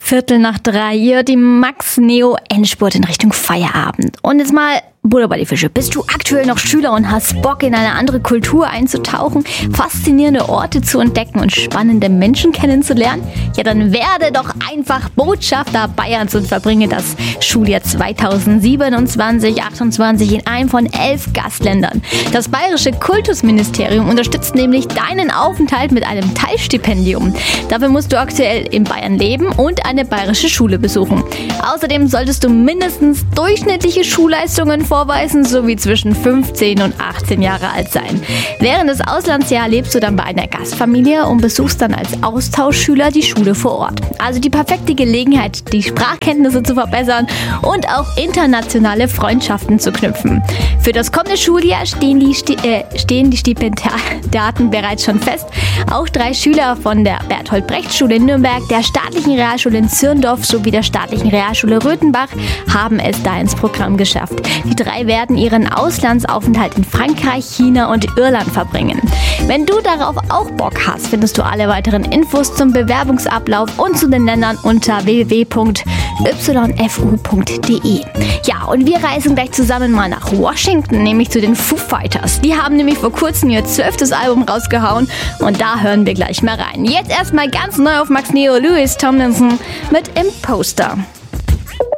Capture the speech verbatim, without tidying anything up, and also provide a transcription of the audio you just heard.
Viertel nach drei, hier die Max Neo Endspurt in Richtung Feierabend. Und jetzt mal Butter bei die Fische. Bist du aktuell noch Schüler und hast Bock, in eine andere Kultur einzutauchen, faszinierende Orte zu entdecken und spannende Menschen kennenzulernen? Ja, dann werde doch einfach Botschafter Bayerns und verbringe das Schuljahr zweitausendsiebenundzwanzig achtundzwanzig in einem von elf Gastländern. Das Bayerische Kultusministerium unterstützt nämlich deinen Aufenthalt mit einem Teilstipendium. Dafür musst du aktuell in Bayern leben und eine bayerische Schule besuchen. Außerdem solltest du mindestens durchschnittliche Schulleistungen vorweisen, sowie zwischen fünfzehn und achtzehn Jahre alt sein. Während des Auslandsjahres lebst du dann bei einer Gastfamilie und besuchst dann als Austauschschüler die Schule vor Ort. Also die perfekte Gelegenheit, die Sprachkenntnisse zu verbessern und auch internationale Freundschaften zu knüpfen. Für das kommende Schuljahr stehen die, Sti- äh, stehen die Stipendiaten bereits schon fest. Auch drei Schüler von der Bertolt-Brecht-Schule in Nürnberg, der staatlichen Realschule in Zirndorf sowie der staatlichen Realschule Röthenbach haben es da ins Programm geschafft. Die drei werden ihren Auslandsaufenthalt in Frankreich, China und Irland verbringen. Wenn du darauf auch Bock hast, findest du alle weiteren Infos zum Bewerbungsablauf und zu den Ländern unter w w w punkt y f u punkt d e. Ja, und wir reisen gleich zusammen mal nach Washington, nämlich zu den Foo Fighters. Die haben nämlich vor kurzem ihr zwölftes Album rausgehauen und da hören wir gleich mal rein. Jetzt erstmal ganz neu auf Max Neo, Louis Tomlinson mit Imposter.